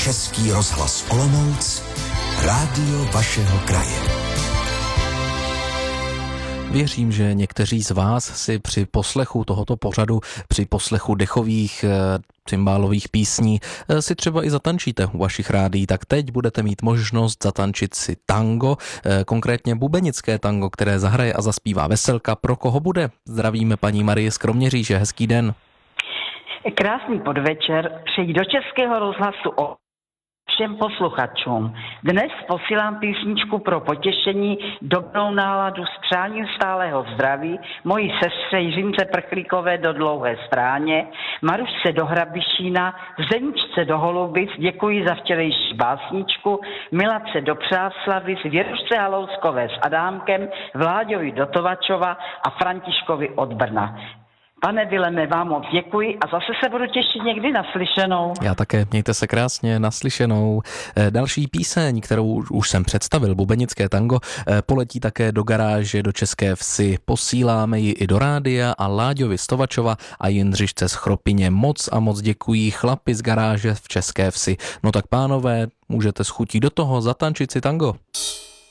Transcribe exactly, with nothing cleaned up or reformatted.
Český rozhlas Olomouc, rádio vašeho kraje. Věřím, že někteří z vás si při poslechu tohoto pořadu, při poslechu dechových cymbálových písní si třeba i zatančíte u vašich rádií, tak teď budete mít možnost zatančit si tango, konkrétně bubenické tango, které zahraje a zaspívá Veselka. Pro koho bude? Zdravíme paní Marie z Kroměříže, hezký den. Krásný podvečer, přeji do Českého rozhlasu o všem posluchačům. Dnes posílám písničku pro potěšení, dobrou náladu s přáním stálého zdraví mojí sestře Jiřince Prchlíkové do Dlouhé Stráně, Marušce do Hrabišína, Zeničce do Holubic, děkuji za včerejší básničku, Milace do Přáslavic, Věrušce Halouskové s Adámkem, Vláďovi do Tovačova a Františkovi od Brna. Pane Vileme, vám moc děkuji a zase se budu těšit někdy naslyšenou. Já také, mějte se krásně, naslyšenou. Další píseň, kterou už jsem představil, bubenické tango, poletí také do garáže do České Vsi. Posíláme ji i do rádia a Láďovi z Tovačova a Jindřišce z Chropině. Moc a moc děkují chlapi z garáže v České Vsi. No tak pánové, můžete s chutí do toho zatančit si tango.